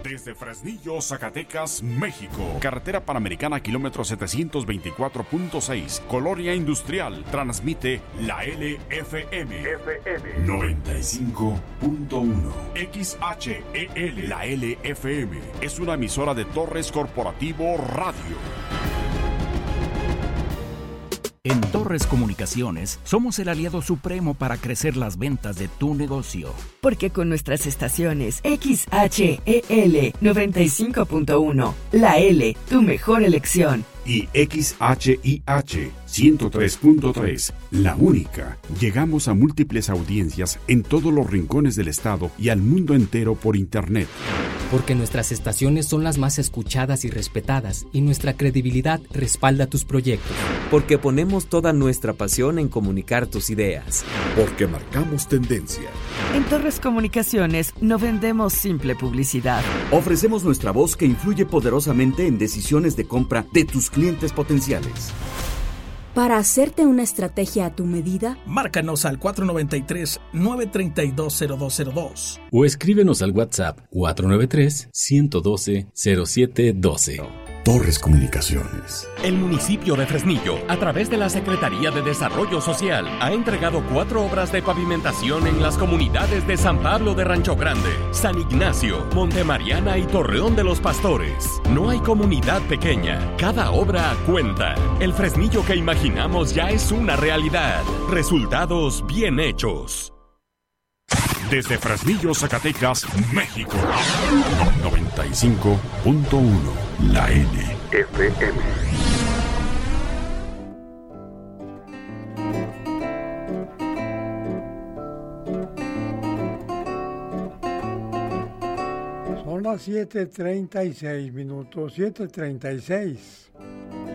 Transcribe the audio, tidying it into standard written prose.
Desde Fresnillo, Zacatecas, México. Carretera Panamericana, kilómetro 724.6. Colonia Industrial. Transmite la LFM. 95.1. XHEL. La LFM es una emisora de Torres Corporativo Radio. En Torres Comunicaciones somos el aliado supremo para crecer las ventas de tu negocio. Porque con nuestras estaciones XHEL 95.1, la L, tu mejor elección. Y XHIH 103.3, la única. Llegamos a múltiples audiencias en todos los rincones del estado y al mundo entero por internet. Porque nuestras estaciones son las más escuchadas y respetadas y nuestra credibilidad respalda tus proyectos. Porque ponemos toda nuestra pasión en comunicar tus ideas. Porque marcamos tendencia. En Torres Comunicaciones no vendemos simple publicidad. Ofrecemos nuestra voz que influye poderosamente en decisiones de compra de tus clientes potenciales. Para hacerte una estrategia a tu medida, márcanos al 493-932-0202 o escríbenos al WhatsApp 493-112-0712. Torres Comunicaciones. El municipio de Fresnillo, a través de la Secretaría de Desarrollo Social, ha entregado 4 obras de pavimentación en las comunidades de San Pablo de Rancho Grande, San Ignacio, Montemariana y Torreón de los Pastores. No hay comunidad pequeña, cada obra cuenta. El Fresnillo que imaginamos ya es una realidad. Resultados bien hechos. Desde Fresnillo, Zacatecas, México. 95.1. La LFM. Son las 7:36 minutos, 7:36.